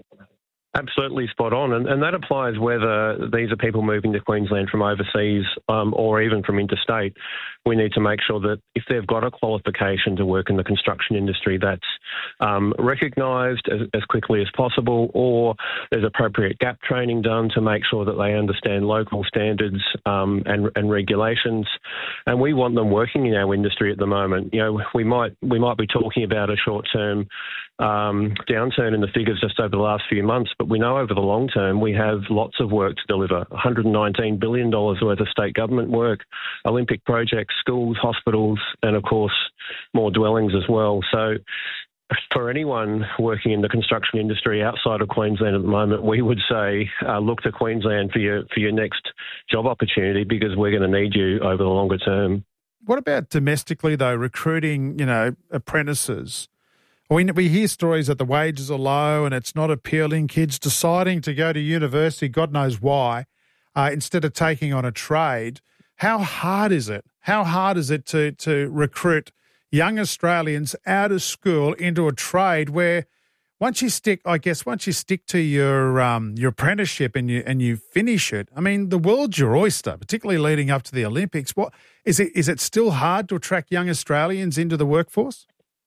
S10: Absolutely spot on. And, and that applies whether these are people moving to Queensland from overseas um, or even from interstate. We need to make sure that if they've got a qualification to work in the construction industry, that's um, recognised as, as quickly as possible, or there's appropriate gap training done to make sure that they understand local standards um, and, and regulations. And we want them working in our industry at the moment. You know, we might we might be talking about a short-term um, downturn in the figures just over the last few months, but we know over the long term we have lots of work to deliver. one hundred nineteen billion dollars worth of state government work, Olympic projects, schools, hospitals, and of course more dwellings as well. So for anyone working in the construction industry outside of Queensland at the moment, we would say uh, look to Queensland for your for your next job opportunity, because we're going to need you over the longer term.
S8: What about domestically though, recruiting, you know, apprentices? We, we hear stories that the wages are low and it's not appealing. Kids deciding to go to university, God knows why, uh, instead of taking on a trade. How hard is it? How hard is it to, to recruit young Australians out of school into a trade where once you stick, I guess, once you stick to your um, your apprenticeship and you and you finish it, I mean, the world's your oyster, particularly leading up to the Olympics. What is it? Is it still hard to attract young Australians into the workforce?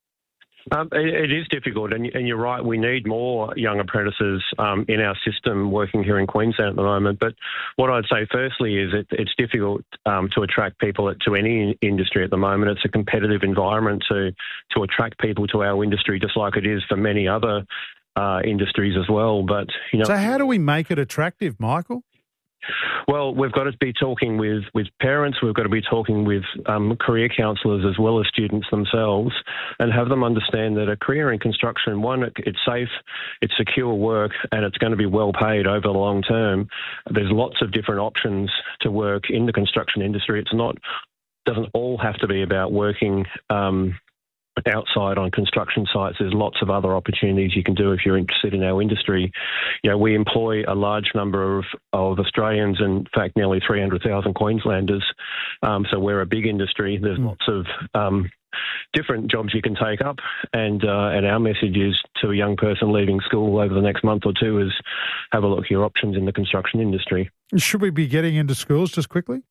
S10: Um, it, it is difficult, and, and you're right, we need more young apprentices um, in our system working here in Queensland at the moment. But what I'd say firstly is it, it's difficult um, to attract people to any industry at the moment. It's a competitive environment to, to attract people to our industry, just like it is for many other uh, industries as well. But you know,
S8: so how do we make it attractive, Michael?
S10: Well, we've got to be talking with, with parents, we've got to be talking with um, career counsellors as well as students themselves, and have them understand that a career in construction, one, it, it's safe, it's secure work, and it's going to be well paid over the long term. There's lots of different options to work in the construction industry. It's not, doesn't all have to be about working um, outside on construction sites. There's lots of other opportunities you can do if you're interested in our industry. You know, we employ a large number of, of Australians, in fact, nearly three hundred thousand Queenslanders. Um, so we're a big industry. There's mm. lots of um, different jobs you can take up. And, uh, and our message is to a young person leaving school over the next month or two is have a look at your options in the construction industry.
S8: Should we be getting into schools just quickly?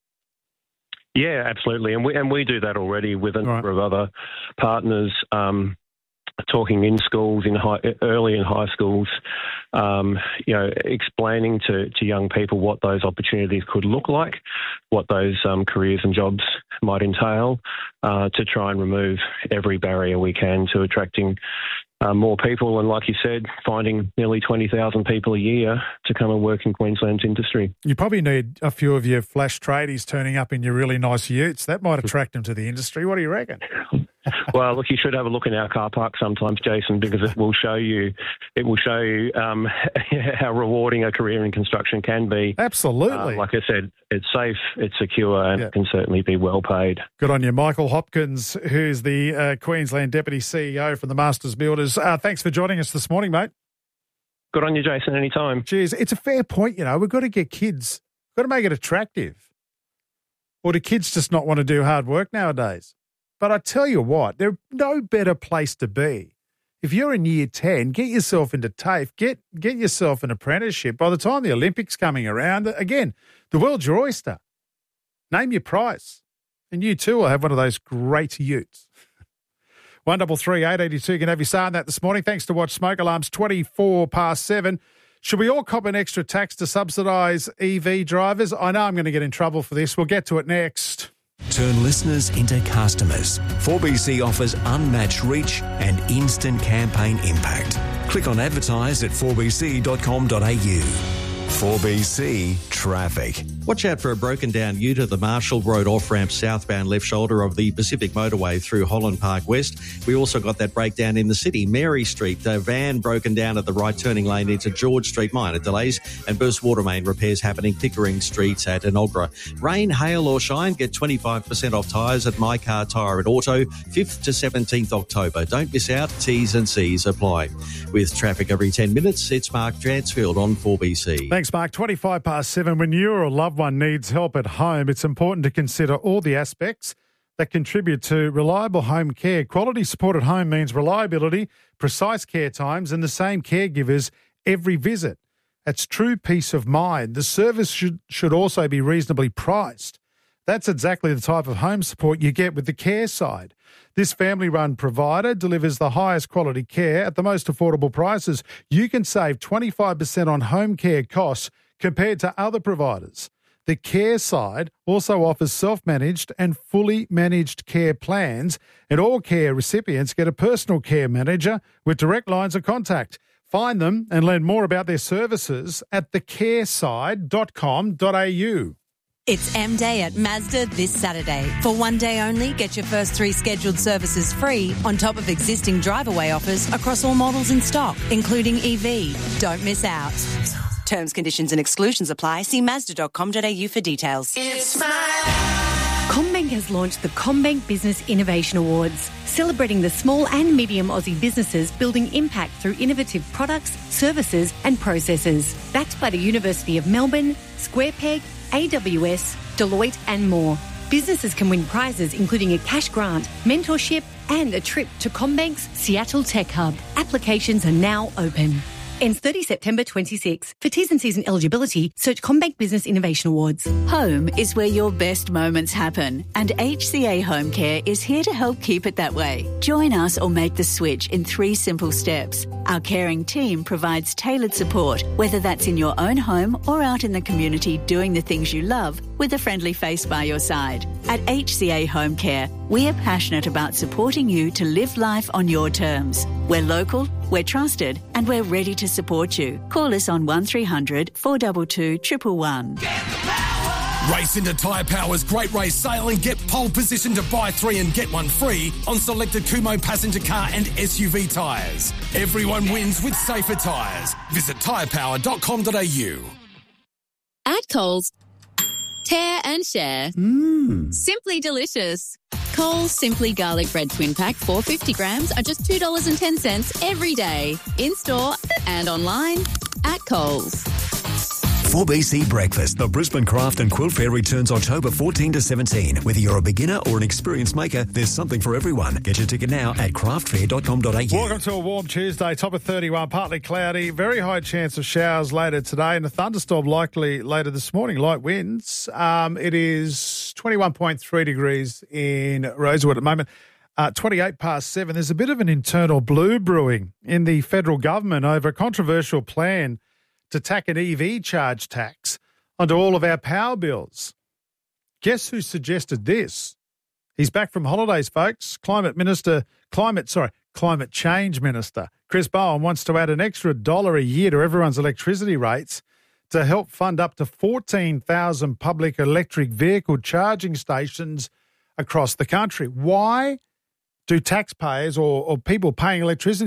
S10: Yeah, absolutely. And we and we do that already with a number right. of other partners, um, talking in schools, in high, early in high schools, um, you know, explaining to, to young people what those opportunities could look like, what those um, careers and jobs might entail, uh, to try and remove every barrier we can to attracting uh, more people. And like you said, finding nearly twenty thousand people a year to come and work in Queensland's industry.
S8: You probably need a few of your flash tradies turning up in your really nice utes. That might attract them to the industry. What do you reckon?
S10: Well, look, you should have a look in our car park sometimes, Jason, because it will show you it will show you um, how rewarding a career in construction can be.
S8: Absolutely.
S10: Uh, like I said, it's safe, it's secure, and yeah. it can certainly be well paid.
S8: Good on you. Michael Hopkins, who's the uh, Queensland Deputy C E O from the Masters Builders. Uh, thanks for joining us this morning, mate.
S10: Good on you, Jason, anytime.
S8: Cheers. It's a fair point, you know. We've got to get kids, we've got to make it attractive. Or do kids just not want to do hard work nowadays? But I tell you what, there's no better place to be. If you're in year ten, get yourself into TAFE, get get yourself an apprenticeship. By the time the Olympics coming around, again, the world's your oyster. Name your price. And you too will have one of those great utes. one double three eight eighty two can have you saying that this morning. Thanks to Watch Smoke Alarms, twenty-four past seven. Should we all cop an extra tax to subsidise E V drivers? I know I'm going to get in trouble for this. We'll get to it next.
S6: Turn listeners into customers. four B C offers unmatched reach and instant campaign impact. Click on advertise at four b c dot com dot a u. four B C Traffic.
S3: Watch out for a broken down ute at the Marshall Road off-ramp southbound left shoulder of the Pacific Motorway through Holland Park West. We also got that breakdown in the city. Mary Street, a van broken down at the right turning lane into George Street. Minor delays and burst water main repairs happening Pickering Street at Enoggera. Rain, hail or shine, get twenty-five percent off tyres at My Car Tyre and Auto, fifth to seventeenth October. Don't miss out. T's and C's apply. With traffic every ten minutes, it's Mark Dransfield on four B C.
S8: Thanks, Mark. twenty-five past seven. When you or a loved one needs help at home, it's important to consider all the aspects that contribute to reliable home care. Quality support at home means reliability, precise care times, and the same caregivers every visit. That's true peace of mind. The service should, should also be reasonably priced. That's exactly the type of home support you get with the Care Side. This family-run provider delivers the highest quality care at the most affordable prices. You can save twenty-five percent on home care costs compared to other providers. The Care Side also offers self-managed and fully managed care plans, and all care recipients get a personal care manager with direct lines of contact. Find them and learn more about their services at the care side dot com dot a u.
S11: It's M Day at Mazda this Saturday. For one day only, get your first three scheduled services free on top of existing drive-away offers across all models in stock, including E V. Don't miss out. Terms, conditions and exclusions apply. See mazda dot com dot a u for details.
S12: It's my... CommBank has launched the CommBank Business Innovation Awards, celebrating the small and medium Aussie businesses building impact through innovative products, services and processes. Backed by the University of Melbourne, SquarePeg, A W S, Deloitte and more. Businesses can win prizes including a cash grant, mentorship and a trip to CommBank's Seattle Tech Hub. Applications are now open. Ends thirtieth September twenty-six. For T's and C's and eligibility, search CommBank Business Innovation Awards.
S13: Home is where your best moments happen, and H C A Home Care is here to help keep it that way. Join us or make the switch in three simple steps. Our caring team provides tailored support, whether that's in your own home or out in the community doing the things you love with a friendly face by your side. At H C A Home Care, we are passionate about supporting you to live life on your terms. We're local, we're trusted, and we're ready to support you. Call us on one three hundred four two two, one one one.
S16: Race into Tyre Power's Great Race Sale and get pole position to buy three and get one free on selected Kumho passenger car and S U V tyres. Everyone wins with safer tyres. Visit tyre power dot com dot a u.
S14: At Coles, tear and share.
S8: Mmm.
S14: Simply delicious. Coles Simply Garlic Bread Twin Pack four hundred fifty grams are just two dollars and ten cents every day. In store and online at Coles.
S6: four B C Breakfast. The Brisbane Craft and Quilt Fair returns October fourteenth to seventeenth. Whether you're a beginner or an experienced maker, there's something for everyone. Get your ticket now at craft fair dot com dot a u.
S8: Welcome to a warm Tuesday. Top of thirty-one, partly cloudy. Very high chance of showers later today and a thunderstorm likely later this morning. Light winds. Um, it is twenty-one point three degrees in Rosewood at the moment. Uh, twenty-eight past seven. There's a bit of an internal blue brewing in the federal government over a controversial plan to tack an E V charge tax onto all of our power bills. Guess who suggested this? He's back from holidays, folks. Climate Minister, Climate, sorry, Climate Change Minister. Chris Bowen wants to add an extra dollar a year to everyone's electricity rates to help fund up to fourteen thousand public electric vehicle charging stations across the country. Why do taxpayers or, or people paying electricity